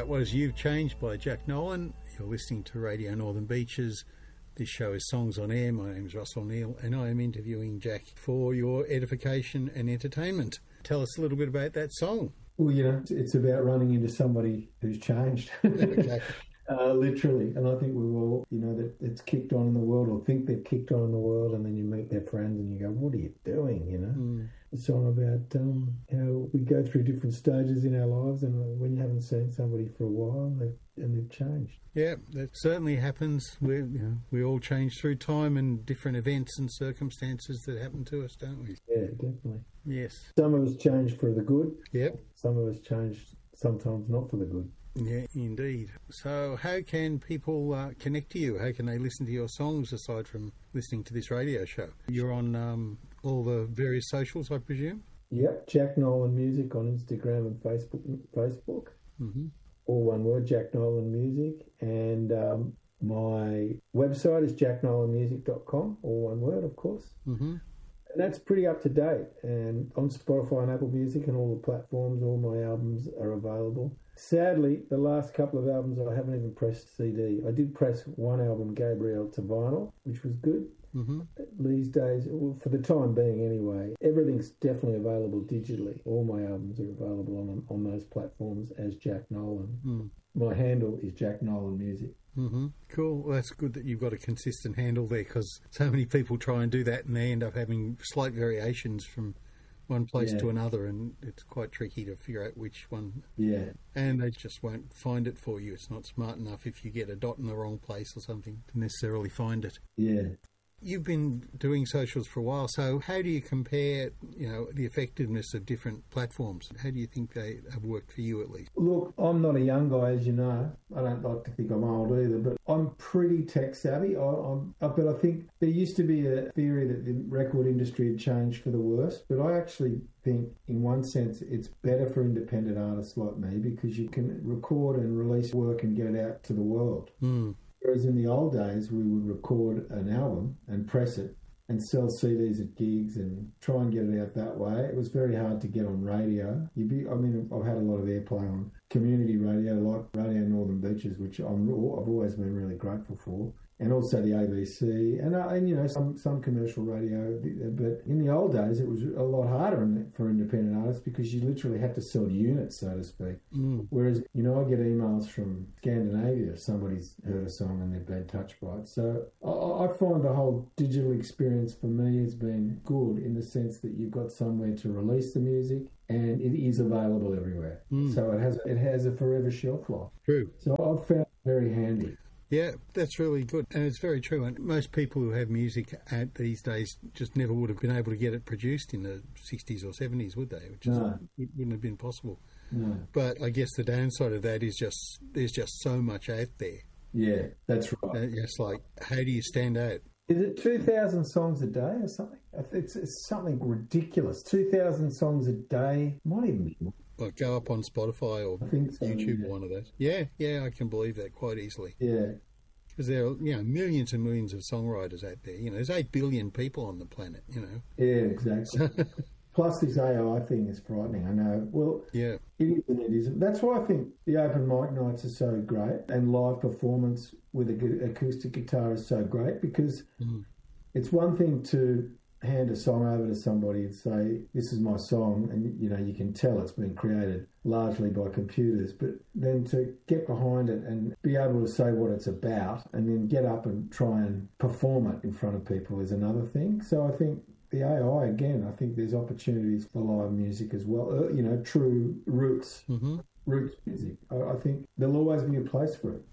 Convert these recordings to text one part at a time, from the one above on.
was You've Changed by Jack Nolan. You're listening to Radio Northern Beaches. This show is Songs on Air. My name is Russell Neal and I am interviewing Jack for your edification and entertainment. Tell us a little bit about that song. Well, you know, it's about running into somebody who's changed. Okay. Literally. And I think we've all, you know, that it's kicked on in the world or think they've kicked on in the world, and then you meet their friends and you go, what are you doing, you know? A song about how we go through different stages in our lives, and when you haven't seen somebody for a while and they've changed. Yeah, that certainly happens. We all change through time and different events and circumstances that happen to us, don't we? Yeah, definitely. Yes. Some of us change for the good. Yep. Some of us change sometimes not for the good. Yeah, indeed. So how can people connect to you? How can they listen to your songs aside from listening to this radio show? You're on all the various socials, I presume? Yep, Jack Nolan Music on Instagram and Facebook. Mm-hmm. All one word, Jack Nolan Music. And my website is jacknolanmusic.com, all one word, of course. Mm-hmm. And that's pretty up to date. And on Spotify and Apple Music and all the platforms, all my albums are available. Sadly, the last couple of albums I haven't even pressed CD. I did press one album, Gabriel, to vinyl, which was good. Mm-hmm. These days, well, for the time being anyway, everything's definitely available digitally. All my albums are available on those platforms as Jack Nolan. Mm. My handle is Jack Nolan Music. Mm-hmm. Cool. Well, that's good that you've got a consistent handle there, because so many people try and do that and they end up having slight variations from one place to another, and it's quite tricky to figure out which one. Yeah. And they just won't find it for you. It's not smart enough if you get a dot in the wrong place or something to necessarily find it. Yeah. You've been doing socials for a while, so how do you compare, the effectiveness of different platforms? How do you think they have worked for you, at least? Look, I'm not a young guy, as you know. I don't like to think I'm old either, but I'm pretty tech savvy. But I think there used to be a theory that the record industry had changed for the worse, but I actually think in one sense it's better for independent artists like me, because you can record and release work and get it out to the world. Mm. Whereas in the old days, we would record an album and press it and sell CDs at gigs and try and get it out that way. It was very hard to get on radio. I've had a lot of airplay on community radio, like Radio Northern Beaches, which I've always been really grateful for. And also the ABC and some commercial radio. But in the old days, it was a lot harder for independent artists, because you literally had to sell units, so to speak. Mm. Whereas, I get emails from Scandinavia if somebody's heard a song and they've been touched by it. So I find the whole digital experience for me has been good, in the sense that you've got somewhere to release the music and it is available everywhere. Mm. So it has a forever shelf life. True. So I've found it very handy. Yeah, that's really good. And it's very true. And most people who have music out these days just never would have been able to get it produced in the 60s or 70s, would they? It wouldn't have been possible. No. But I guess the downside of that is there's just so much out there. Yeah, that's right. It's like, how do you stand out? Is it 2,000 songs a day or something? It's something ridiculous. 2,000 songs a day. Might even be more. Like, go up on Spotify or YouTube, one of those. Yeah, I can believe that quite easily. Yeah. Because there are, millions and millions of songwriters out there. There's 8 billion people on the planet, Yeah, exactly. Plus this AI thing is frightening, I know. Well, yeah. It is and it isn't. That's why I think the open mic nights are so great, and live performance with an acoustic guitar is so great, because it's one thing to hand a song over to somebody and say, this is my song, and you can tell it's been created largely by computers, but then to get behind it and be able to say what it's about and then get up and try and perform it in front of people is another thing. So I think the AI, again, I think there's opportunities for live music as well, true roots music. I think there'll always be a place for it,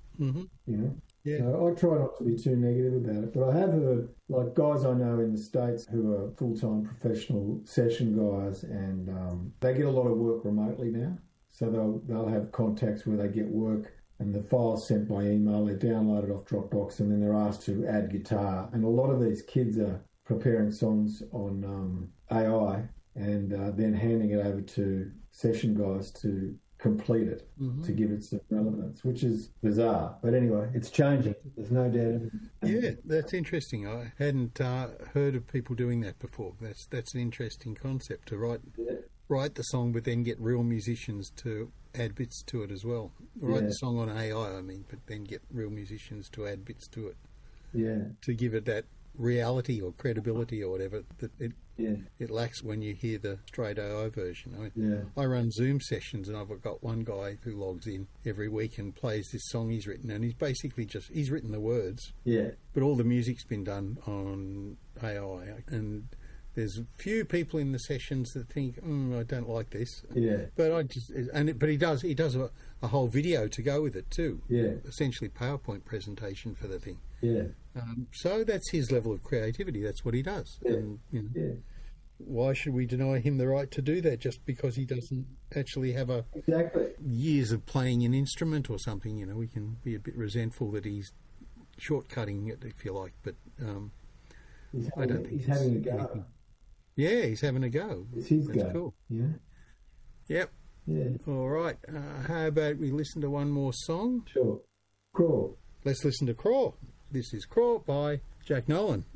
Yeah. So I try not to be too negative about it, but I have heard, like, guys I know in the States who are full-time professional session guys, and they get a lot of work remotely now. So they'll have contacts where they get work, and the file's sent by email, they're downloaded off Dropbox, and then they're asked to add guitar. And a lot of these kids are preparing songs on AI and then handing it over to session guys to complete it, to give it some relevance, which is bizarre. But anyway, it's changing. There's no doubt. Yeah, that's interesting. I hadn't heard of people doing that before. That's an interesting concept, to write the song, but then get real musicians to add bits to it as well. Write the song on AI, I mean, but then get real musicians to add bits to it. Yeah. To give it that reality or credibility or whatever that it lacks when you hear the straight AI version. I mean, I run Zoom sessions and I've got one guy who logs in every week and plays this song he's written, and he's basically he's written the words. Yeah. But all the music's been done on AI, and there's a few people in the sessions that think, I don't like this. Yeah. But but he does a whole video to go with it too. Yeah. Essentially PowerPoint presentation for the thing. Yeah. So that's his level of creativity. That's what he does. Yeah. And, why should we deny him the right to do that just because he doesn't actually have years of playing an instrument or something? We can be a bit resentful that he's shortcutting it, if you like. But I don't think he's having a go. Yeah, he's having a go. It's his That's go. Cool. Yeah. Yep. Yeah. All right. How about we listen to one more song? Sure. Crawl. Let's listen to Crawl. This is Crawl by Jack Nolan.